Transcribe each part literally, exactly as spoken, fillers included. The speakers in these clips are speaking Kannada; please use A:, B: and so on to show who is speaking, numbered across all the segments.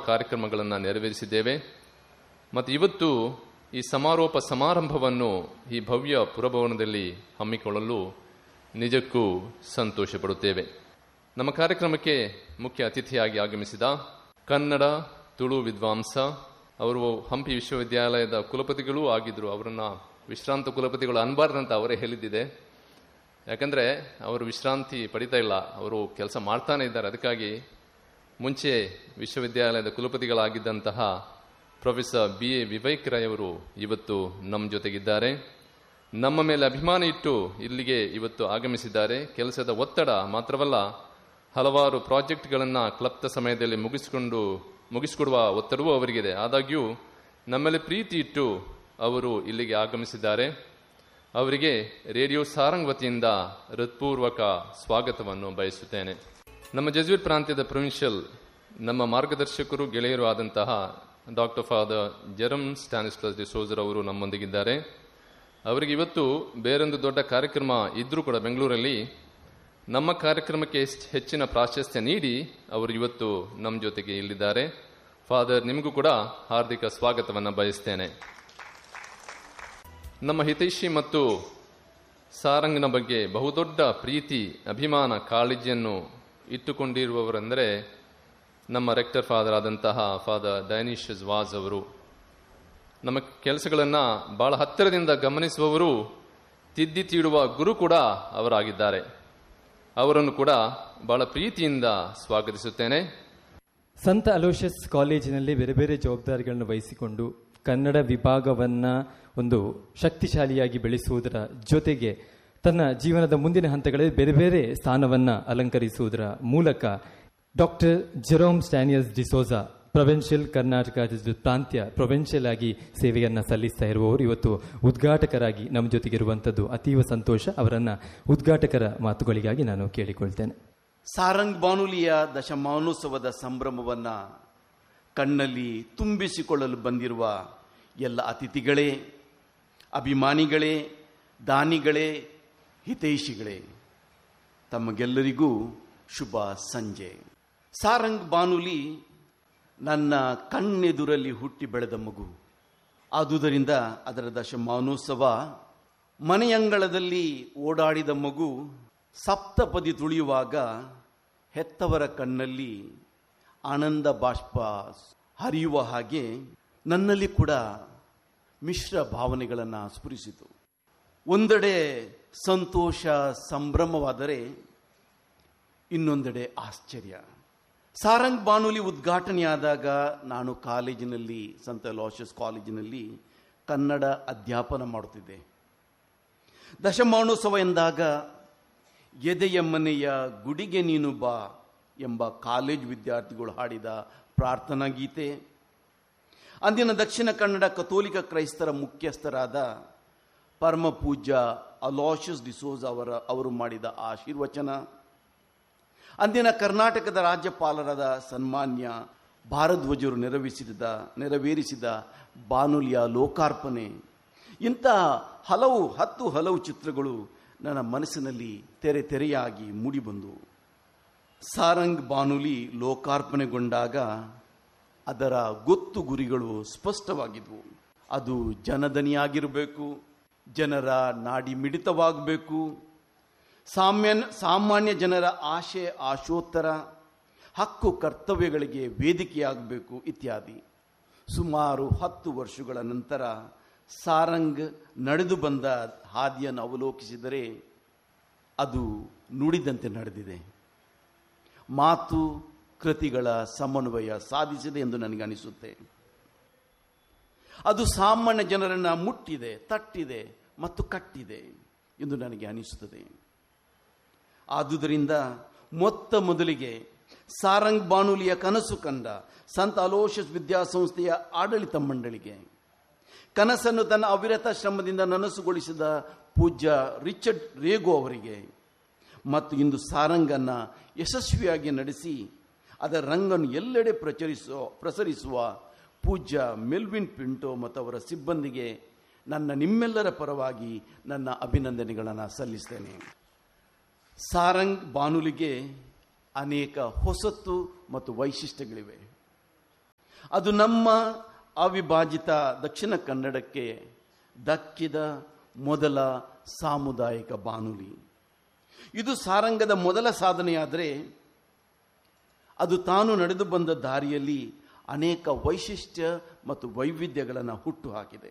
A: ಕಾರ್ಯಕ್ರಮಗಳನ್ನು ನೆರವೇರಿಸಿದ್ದೇವೆ. ಮತ್ತು ಇವತ್ತು ಈ ಸಮಾರೋಪ ಸಮಾರಂಭವನ್ನು ಈ ಭವ್ಯ ಪುರಭವನದಲ್ಲಿ ಹಮ್ಮಿಕೊಳ್ಳಲು ನಿಜಕ್ಕೂ ಸಂತೋಷ ಪಡುತ್ತೇವೆ. ನಮ್ಮ ಕಾರ್ಯಕ್ರಮಕ್ಕೆ ಮುಖ್ಯ ಅತಿಥಿಯಾಗಿ ಆಗಮಿಸಿದ ಕನ್ನಡ ತುಳು ವಿದ್ವಾಂಸ, ಅವರು ಹಂಪಿ ವಿಶ್ವವಿದ್ಯಾಲಯದ ಕುಲಪತಿಗಳೂ ಆಗಿದ್ದರು. ಅವರನ್ನು ವಿಶ್ರಾಂತ ಕುಲಪತಿಗಳು ಅನ್ಬಾರ್ದಂತ ಅವರೇ ಹೇಳಿದ್ದಿದೆ. ಯಾಕಂದರೆ ಅವರು ವಿಶ್ರಾಂತಿ ಪಡಿತಾ ಇಲ್ಲ, ಅವರು ಕೆಲಸ ಮಾಡ್ತಾನೆ ಇದ್ದಾರೆ. ಅದಕ್ಕಾಗಿ ಮುಂಚೆ ವಿಶ್ವವಿದ್ಯಾಲಯದ ಕುಲಪತಿಗಳಾಗಿದ್ದಂತಹ professor B A Vivek Roy ಅವರು ಇವತ್ತು ನಮ್ಮ ಜೊತೆಗಿದ್ದಾರೆ. ನಮ್ಮ ಮೇಲೆ ಅಭಿಮಾನ ಇಟ್ಟು ಇಲ್ಲಿಗೆ ಇವತ್ತು ಆಗಮಿಸಿದ್ದಾರೆ. ಕೆಲಸದ ಒತ್ತಡ ಮಾತ್ರವಲ್ಲ, ಹಲವಾರು ಪ್ರಾಜೆಕ್ಟ್ಗಳನ್ನು ಕ್ಲಪ್ತ ಸಮಯದಲ್ಲಿ ಮುಗಿಸಿಕೊಂಡು ಮುಗಿಸಿಕೊಡುವ ಒತ್ತಡವೂ ಅವರಿಗಿದೆ. ಆದಾಗ್ಯೂ ನಮ್ಮಲ್ಲಿ ಪ್ರೀತಿ ಇಟ್ಟು ಅವರು ಇಲ್ಲಿಗೆ ಆಗಮಿಸಿದ್ದಾರೆ. ಅವರಿಗೆ ರೇಡಿಯೋ ಸಾರಂಗ್ ವತಿಯಿಂದ ಹೃತ್ಪೂರ್ವಕ ಸ್ವಾಗತವನ್ನು ಬಯಸುತ್ತೇನೆ. ನಮ್ಮ ಜೆಸುಯಿಟ್ ಪ್ರಾಂತ್ಯದ ಪ್ರೊವಿನ್ಷಿಯಲ್ ನಮ್ಮ ಮಾರ್ಗದರ್ಶಕರು ಗೆಳೆಯರು ಆದಂತಹ ಡಾಕ್ಟರ್ ಫಾದರ್ ಜೆರಮ್ ಸ್ಟಾನಿಸ್ಲಾಸ್ ಡಿಸೋಜರ್ ಅವರು ನಮ್ಮೊಂದಿಗಿದ್ದಾರೆ. ಅವರಿಗೆ ಇವತ್ತು ಬೇರೊಂದು ದೊಡ್ಡ ಕಾರ್ಯಕ್ರಮ ಇದ್ರೂ ಕೂಡ ಬೆಂಗಳೂರಲ್ಲಿ ನಮ್ಮ ಕಾರ್ಯಕ್ರಮಕ್ಕೆ ಹೆಚ್ಚಿನ ಪ್ರಾಶಸ್ತ್ಯ ನೀಡಿ ಅವರು ಇವತ್ತು ನಮ್ಮ ಜೊತೆಗೆ ಇಲ್ಲಿದ್ದಾರೆ. ಫಾದರ್, ನಿಮಗೂ ಕೂಡ ಹಾರ್ದಿಕ ಸ್ವಾಗತವನ್ನು ಬಯಸ್ತೇನೆ. ನಮ್ಮ ಹಿತೈಷಿ ಮತ್ತು ಸಾರಂಗ್ನ ಬಗ್ಗೆ ಬಹುದೊಡ್ಡ ಪ್ರೀತಿ, ಅಭಿಮಾನ, ಕಾಳಜಿಯನ್ನು ಇಟ್ಟುಕೊಂಡಿರುವವರೆಂದರೆ ನಮ್ಮ ರೆಕ್ಟರ್ ಫಾದರ್ ಆದಂತಹ ಫಾದರ್ ಡೈನಿಷಸ್ ವಾಜ್ ಅವರು. ನಮ್ಮ ಕೆಲಸಗಳನ್ನು ಬಹಳ ಹತ್ತಿರದಿಂದ ಗಮನಿಸುವವರು, ತಿದ್ದಿ ತೀಡುವ ಗುರು ಕೂಡ ಅವರಾಗಿದ್ದಾರೆ. ಅವರನ್ನು ಕೂಡ ಬಹಳ ಪ್ರೀತಿಯಿಂದ ಸ್ವಾಗತಿಸುತ್ತೇನೆ.
B: ಸಂತ ಅಲೋಷಿಯಸ್ ಕಾಲೇಜಿನಲ್ಲಿ ಬೇರೆ ಬೇರೆ ಜವಾಬ್ದಾರಿಗಳನ್ನು ವಹಿಸಿಕೊಂಡು ಕನ್ನಡ ವಿಭಾಗವನ್ನು ಒಂದು ಶಕ್ತಿಶಾಲಿಯಾಗಿ ಬೆಳೆಸುವುದರ ಜೊತೆಗೆ ತನ್ನ ಜೀವನದ ಮುಂದಿನ ಹಂತಗಳಲ್ಲಿ ಬೇರೆ ಬೇರೆ ಸ್ಥಾನವನ್ನು ಅಲಂಕರಿಸುವುದರ ಮೂಲಕ doctor Jerome ಸ್ಟಾನಿಯಸ್ D'Souza provincial Karnataka ಪ್ರಾಂತ್ಯ ಪ್ರೊವಿನ್ಷಿಯಲ್ ಆಗಿ ಸೇವೆಯನ್ನು ಸಲ್ಲಿಸ್ತಾ ಇರುವವರು ಇವತ್ತು ಉದ್ಘಾಟಕರಾಗಿ ನಮ್ಮ ಜೊತೆಗಿರುವಂಥದ್ದು ಅತೀವ ಸಂತೋಷ. ಅವರನ್ನು ಉದ್ಘಾಟಕರ ಮಾತುಗಳಿಗಾಗಿ ನಾನು ಕೇಳಿಕೊಳ್ತೇನೆ.
C: ಸಾರಂಗ್ ಬಾನುಲಿಯ ದಶಮಾನೋತ್ಸವದ ಸಂಭ್ರಮವನ್ನ ಕಣ್ಣಲ್ಲಿ ತುಂಬಿಸಿಕೊಳ್ಳಲು ಬಂದಿರುವ ಎಲ್ಲ ಅತಿಥಿಗಳೇ, ಅಭಿಮಾನಿಗಳೇ, ದಾನಿಗಳೇ, ಹಿತೈಷಿಗಳೇ, ತಮಗೆಲ್ಲರಿಗೂ ಶುಭ ಸಂಜೆ. ಸಾರಂಗ್ ಬಾನುಲಿ ನನ್ನ ಕಣ್ಣೆದುರಲ್ಲಿ ಹುಟ್ಟಿ ಬೆಳೆದ ಮಗು. ಆದುದರಿಂದ ಅದರ ದಶಮಾನೋತ್ಸವ ಮನೆಯಂಗಳದಲ್ಲಿ ಓಡಾಡಿದ ಮಗು ಸಪ್ತಪದಿ ತುಳಿಯುವಾಗ ಹೆತ್ತವರ ಕಣ್ಣಲ್ಲಿ ಆನಂದ ಬಾಷ್ಪ ಹರಿಯುವ ಹಾಗೆ ನನ್ನಲ್ಲಿ ಕೂಡ ಮಿಶ್ರ ಭಾವನೆಗಳನ್ನು ಸ್ಫುರಿಸಿತು. ಒಂದೆಡೆ ಸಂತೋಷ, ಸಂಭ್ರಮವಾದರೆ ಇನ್ನೊಂದೆಡೆ ಆಶ್ಚರ್ಯ. ಸಾರಂಗ್ ಬಾನುಲಿ ಉದ್ಘಾಟನೆಯಾದಾಗ ನಾನು ಕಾಲೇಜಿನಲ್ಲಿ, ಸಂತ ಅಲೋಷಿಯಸ್ ಕಾಲೇಜಿನಲ್ಲಿ ಕನ್ನಡ ಅಧ್ಯಾಪನ ಮಾಡುತ್ತಿದ್ದೆ. ದಶಮಾನೋತ್ಸವ ಎಂದಾಗ ಎದೆಯ ಮನೆಯ ಗುಡಿಗೆ ನೀನು ಬಾ ಎಂಬ ಕಾಲೇಜ್ ವಿದ್ಯಾರ್ಥಿಗಳು ಹಾಡಿದ ಪ್ರಾರ್ಥನಾ ಗೀತೆ, ಅಂದಿನ ದಕ್ಷಿಣ ಕನ್ನಡ ಕಥೋಲಿಕ ಕ್ರೈಸ್ತರ ಮುಖ್ಯಸ್ಥರಾದ ಪರಮ ಪೂಜ್ಯ ಅಲೋಷಿಯಸ್ ಡಿಸೋಜಾ ಅವರ ಅವರು ಮಾಡಿದ ಆಶೀರ್ವಚನ, ಅಂದಿನ ಕರ್ನಾಟಕದ ರಾಜ್ಯಪಾಲರಾದ ಸನ್ಮಾನ್ಯ ಭಾರದ್ವಾಜರು ನೆರವೇರಿಸಿದ ನೆರವೇರಿಸಿದ ಬಾನುಲಿಯ ಲೋಕಾರ್ಪಣೆ, ಇಂಥ ಹಲವು ಹತ್ತು ಹಲವು ಚಿತ್ರಗಳು ನನ್ನ ಮನಸ್ಸಿನಲ್ಲಿ ತೆರೆ ತೆರೆಯಾಗಿ ಮೂಡಿಬಂದವು. ಸಾರಂಗ್ ಬಾನುಲಿ ಲೋಕಾರ್ಪಣೆಗೊಂಡಾಗ ಅದರ ಗೊತ್ತು ಗುರಿಗಳು ಸ್ಪಷ್ಟವಾಗಿದ್ವು. ಅದು ಜನದನಿಯಾಗಿರಬೇಕು, ಜನರ ನಾಡಿ ಮಿಡಿತವಾಗಬೇಕು, ಸಾಮ್ಯ ಸಾಮಾನ್ಯ ಜನರ ಆಶೆ ಆಶೋತ್ತರ, ಹಕ್ಕು ಕರ್ತವ್ಯಗಳಿಗೆ ವೇದಿಕೆಯಾಗಬೇಕು ಇತ್ಯಾದಿ. ಸುಮಾರು ಹತ್ತು ವರ್ಷಗಳ ನಂತರ ಸಾರಂಗ್ ನಡೆದು ಬಂದ ಹಾದಿಯನ್ನು ಅವಲೋಕಿಸಿದರೆ ಅದು ನುಡಿದಂತೆ ನಡೆದಿದೆ. ಮಾತು ಕೃತಿಗಳ ಸಮನ್ವಯ ಸಾಧಿಸಿದೆ ಎಂದು ನನಗನಿಸುತ್ತೆ. ಅದು ಸಾಮಾನ್ಯ ಜನರನ್ನು ಮುಟ್ಟಿದೆ, ತಟ್ಟಿದೆ ಮತ್ತು ಕಟ್ಟಿದೆ ಎಂದು ನನಗೆ ಅನಿಸುತ್ತದೆ. ಆದುದರಿಂದ ಮೊತ್ತ ಮೊದಲಿಗೆ ಸಾರಂಗ್ ಬಾನುಲಿಯ ಕನಸು ಕಂಡ ಸಂತ ಅಲೋಷಿಯಸ್ ವಿದ್ಯಾಸಂಸ್ಥೆಯ ಆಡಳಿತ ಮಂಡಳಿಗೆ, ಕನಸನ್ನು ತನ್ನ ಅವಿರತ ಶ್ರಮದಿಂದ ನನಸುಗೊಳಿಸಿದ ಪೂಜ್ಯ ರಿಚರ್ಡ್ ರೇಗೋ ಅವರಿಗೆ, ಮತ್ತು ಇಂದು ಸಾರಂಗನ್ನು ಯಶಸ್ವಿಯಾಗಿ ನಡೆಸಿ ಅದರ ರಂಗನ್ನು ಎಲ್ಲೆಡೆ ಪ್ರಚರಿಸುವ ಪ್ರಸರಿಸುವ ಪೂಜ್ಯ ಮೆಲ್ವಿನ್ ಪಿಂಟೋ ಮತ್ತು ಅವರ ಸಿಬ್ಬಂದಿಗೆ ನನ್ನ ನಿಮ್ಮೆಲ್ಲರ ಪರವಾಗಿ ನನ್ನ ಅಭಿನಂದನೆಗಳನ್ನು ಸಲ್ಲಿಸ್ತೇನೆ. ಸಾರಂಗ್ ಬಾನುಲಿಗೆ ಅನೇಕ ಹೊಸತು ಮತ್ತು ವೈಶಿಷ್ಟ್ಯಗಳಿವೆ. ಅದು ನಮ್ಮ ಅವಿಭಾಜಿತ ದಕ್ಷಿಣ ಕನ್ನಡಕ್ಕೆ ದಕ್ಕಿದ ಮೊದಲ ಸಾಮುದಾಯಿಕ ಬಾನುಲಿ. ಇದು ಸಾರಂಗದ ಮೊದಲ ಸಾಧನೆಯಾದರೆ ಅದು ತಾನು ನಡೆದು ಬಂದ ದಾರಿಯಲ್ಲಿ ಅನೇಕ ವೈಶಿಷ್ಟ್ಯ ಮತ್ತು ವೈವಿಧ್ಯಗಳನ್ನು ಹುಟ್ಟು ಹಾಕಿದೆ.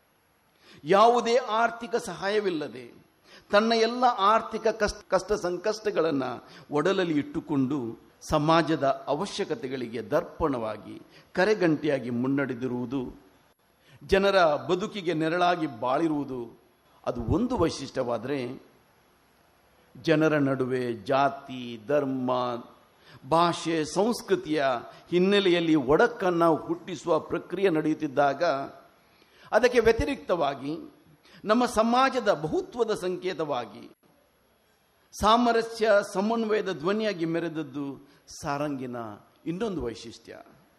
C: ಯಾವುದೇ ಆರ್ಥಿಕ ಸಹಾಯವಿಲ್ಲದೆ ತನ್ನ ಎಲ್ಲ ಆರ್ಥಿಕ ಕಷ್ಟ ಕಷ್ಟ ಸಂಕಷ್ಟಗಳನ್ನು ಒಡಲಲ್ಲಿ ಇಟ್ಟುಕೊಂಡು ಸಮಾಜದ ಅವಶ್ಯಕತೆಗಳಿಗೆ ದರ್ಪಣವಾಗಿ ಕರೆಗಂಟೆಯಾಗಿ ಮುನ್ನಡೆದಿರುವುದು, ಜನರ ಬದುಕಿಗೆ ನೆರಳಾಗಿ ಬಾಳಿರುವುದು ಅದು ಒಂದು ವೈಶಿಷ್ಟ್ಯವಾದರೆ, ಜನರ ನಡುವೆ ಜಾತಿ, ಧರ್ಮ, ಭಾಷೆ, ಸಂಸ್ಕೃತಿಯ ಹಿನ್ನೆಲೆಯಲ್ಲಿ ಒಡಕನ್ನು ಹುಟ್ಟಿಸುವ ಪ್ರಕ್ರಿಯೆ ನಡೆಯುತ್ತಿದ್ದಾಗ ಅದಕ್ಕೆ ವ್ಯತಿರಿಕ್ತವಾಗಿ ನಮ್ಮ ಸಮಾಜದ ಬಹುತ್ವದ ಸಂಕೇತವಾಗಿ ಸಾಮರಸ್ಯ ಸಮನ್ವಯದ ಧ್ವನಿಯಾಗಿ ಮೆರೆದದ್ದು ಸಾರಂಗಿನ ಇನ್ನೊಂದು ವೈಶಿಷ್ಟ್ಯ.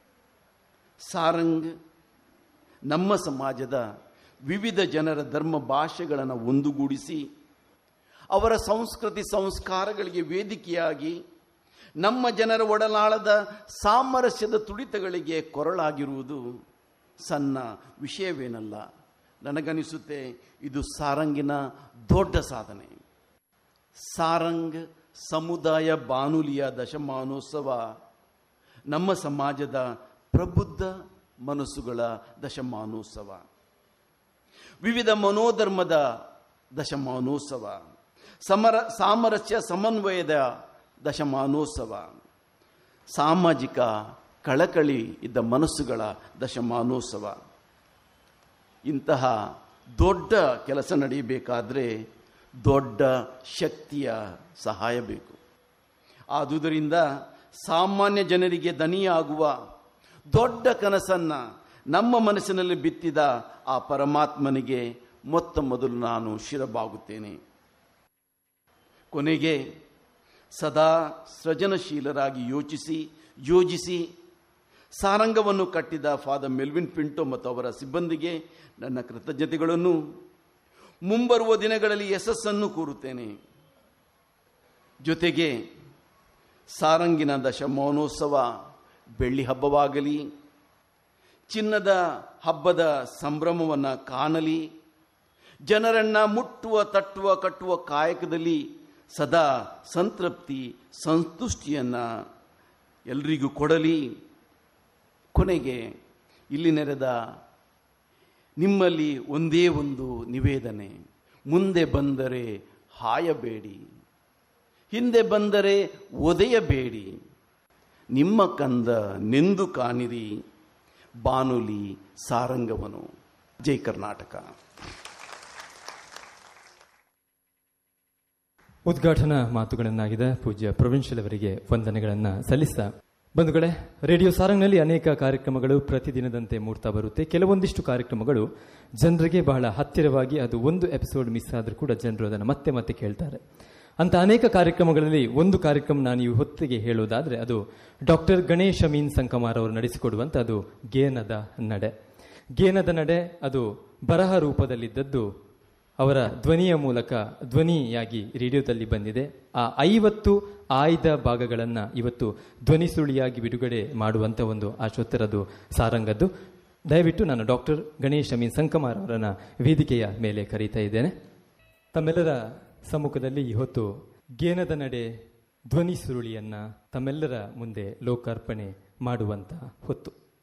C: ಸಾರಂಗ್ ನಮ್ಮ ಸಮಾಜದ ವಿವಿಧ ಜನರ ಧರ್ಮ ಭಾಷೆಗಳನ್ನು ಒಂದುಗೂಡಿಸಿ ಅವರ ಸಂಸ್ಕೃತಿ ಸಂಸ್ಕಾರಗಳಿಗೆ ವೇದಿಕೆಯಾಗಿ ನಮ್ಮ ಜನರ ಒಡಲಾಳದ ಸಾಮರಸ್ಯದ ತುಡಿತಗಳಿಗೆ ಕೊರಳಾಗಿರುವುದು ಸಣ್ಣ ವಿಷಯವೇನಲ್ಲ. ನನಗನಿಸುತ್ತೆ ಇದು ಸಾರಂಗಿನ ದೊಡ್ಡ ಸಾಧನೆ. ಸಾರಂಗ್ ಸಮುದಾಯ ಬಾನುಲಿಯ ದಶಮಾನೋತ್ಸವ ನಮ್ಮ ಸಮಾಜದ ಪ್ರಬುದ್ಧ ಮನಸ್ಸುಗಳ ದಶಮಾನೋತ್ಸವ, ವಿವಿಧ ಮನೋಧರ್ಮದ ದಶಮಾನೋತ್ಸವ, ಸಮರ ಸಾಮರಸ್ಯ ಸಮನ್ವಯದ ದಶಮಾನೋತ್ಸವ, ಸಾಮಾಜಿಕ ಕಳಕಳಿ ಇದ್ದ ಮನಸ್ಸುಗಳ ದಶಮಾನೋತ್ಸವ. ಇಂತಹ ದೊಡ್ಡ ಕೆಲಸ ನಡೆಯಬೇಕಾದ್ರೆ ದೊಡ್ಡ ಶಕ್ತಿಯ ಸಹಾಯ ಬೇಕು. ಆದುದರಿಂದ ಸಾಮಾನ್ಯ ಜನರಿಗೆ ದನಿಯಾಗುವ ದೊಡ್ಡ ಕನಸನ್ನು ನಮ್ಮ ಮನಸ್ಸಿನಲ್ಲಿ ಬಿತ್ತಿದ ಆ ಪರಮಾತ್ಮನಿಗೆ ಮೊತ್ತ ಮೊದಲು ನಾನು ಶಿರಬಾಗುತ್ತೇನೆ. ಕೊನೆಗೆ ಸದಾ ಸೃಜನಶೀಲರಾಗಿ ಯೋಚಿಸಿ ಯೋಜಿಸಿ ಸಾರಂಗವನ್ನು ಕಟ್ಟಿದ ಫಾದರ್ ಮೆಲ್ವಿನ್ ಪಿಂಟೋ ಮತ್ತು ಅವರ ಸಿಬ್ಬಂದಿಗೆ ನನ್ನ ಕೃತಜ್ಞತೆಗಳನ್ನು, ಮುಂಬರುವ ದಿನಗಳಲ್ಲಿ ಯಶಸ್ಸನ್ನು ಕೋರುತ್ತೇನೆ. ಜೊತೆಗೆ ಸಾರಂಗಿನ ದಶಮಾನೋತ್ಸವ ಬೆಳ್ಳಿ ಹಬ್ಬವಾಗಲಿ, ಚಿನ್ನದ ಹಬ್ಬದ ಸಂಭ್ರಮವನ್ನು ಕಾಣಲಿ, ಜನರನ್ನು ಮುಟ್ಟುವ ತಟ್ಟುವ ಕಟ್ಟುವ ಕಾಯಕದಲ್ಲಿ ಸದಾ ಸಂತೃಪ್ತಿ ಸಂತುಷ್ಟಿಯನ್ನು ಎಲ್ರಿಗೂ ಕೊಡಲಿ. ಕೊನೆಗೆ ಇಲ್ಲಿ ನೆರೆದ ನಿಮ್ಮಲ್ಲಿ ಒಂದೇ ಒಂದು ನಿವೇದನೆ: ಮುಂದೆ ಬಂದರೆ ಹಾಯಬೇಡಿ, ಹಿಂದೆ ಬಂದರೆ ಒದೆಯಬೇಡಿ, ನಿಮ್ಮ ಕಂದ ನೆಂದು ಕಾಣಿರಿ ಬಾನುಲಿ ಸಾರಂಗವನು. ಜೈ ಕರ್ನಾಟಕ.
B: ಉದ್ಘಾಟನಾ ಮಾತುಗಳನ್ನಾಗಿದ ಪೂಜ್ಯ ಪ್ರೊವಿನ್ಷಿಯಲ್ ಅವರಿಗೆ ವಂದನೆಗಳನ್ನು ಸಲ್ಲಿಸ್ತಾ, ಬಂಧುಗಳೇ, ರೇಡಿಯೋ ಸಾರಂಗ್ನಲ್ಲಿ ಅನೇಕ ಕಾರ್ಯಕ್ರಮಗಳು ಪ್ರತಿದಿನದಂತೆ ಮೂಡ್ತಾ ಬರುತ್ತೆ. ಕೆಲವೊಂದಿಷ್ಟು ಕಾರ್ಯಕ್ರಮಗಳು ಜನರಿಗೆ ಬಹಳ ಹತ್ತಿರವಾಗಿ, ಅದು ಒಂದು ಎಪಿಸೋಡ್ ಮಿಸ್ ಆದರೂ ಕೂಡ ಜನರು ಅದನ್ನು ಮತ್ತೆ ಮತ್ತೆ ಕೇಳ್ತಾರೆ. ಅಂತ ಅನೇಕ ಕಾರ್ಯಕ್ರಮಗಳಲ್ಲಿ ಒಂದು ಕಾರ್ಯಕ್ರಮ ನಾನು ಈ ಹೊತ್ತಿಗೆ ಹೇಳೋದಾದರೆ ಅದು ಡಾಕ್ಟರ್ ಗಣೇಶ್ ಅಮೀನ್ ಸಂಕಮಾರ್ ಅವರು ನಡೆಸಿಕೊಡುವಂಥ ಅದು ಗೇನದ ನಡೆ. ಗೇನದ ನಡೆ ಅದು ಬರಹ ರೂಪದಲ್ಲಿದ್ದದ್ದು ಅವರ ಧ್ವನಿಯ ಮೂಲಕ ಧ್ವನಿಯಾಗಿ ರೇಡಿಯೋದಲ್ಲಿ ಬಂದಿದೆ. ಆ ಐವತ್ತು ಆಯ್ದ ಭಾಗಗಳನ್ನು ಇವತ್ತು ಧ್ವನಿ ಸುಳಿಯಾಗಿ ಬಿಡುಗಡೆ ಮಾಡುವಂಥ ಒಂದು ಆಶೋತ್ತರದು ಸಾರಂಗದ್ದು. ದಯವಿಟ್ಟು ನಾನು ಡಾಕ್ಟರ್ ಗಣೇಶ್ ಅಮೀನ್ ಸಂಕಮಾರ್ ಅವರನ್ನು ವೇದಿಕೆಯ ಮೇಲೆ ಕರೀತಾ ಇದ್ದೇನೆ. ತಮ್ಮೆಲ್ಲರ ಸಮ್ಮುಖದಲ್ಲಿ ಈ ಹೊತ್ತು ಗೇನದ ನಡೆ ಧ್ವನಿ ಸುರುಳಿಯನ್ನು ತಮ್ಮೆಲ್ಲರ ಮುಂದೆ ಲೋಕಾರ್ಪಣೆ ಮಾಡುವಂಥ ಹೊತ್ತು.